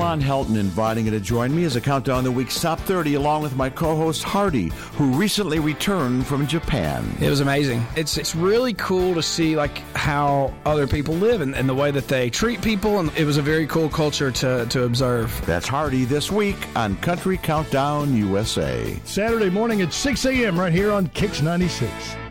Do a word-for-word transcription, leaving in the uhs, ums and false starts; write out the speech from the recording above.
Ron Helton inviting you to join me as I count down the week's top thirty along with my co-host Hardy, who recently returned from Japan. It was amazing. It's it's really cool to see like how other people live and, and the way that they treat people, and it was a very cool culture to, to observe. That's Hardy this week on Country Countdown U S A. Saturday morning at six a.m. right here on Kix ninety-six.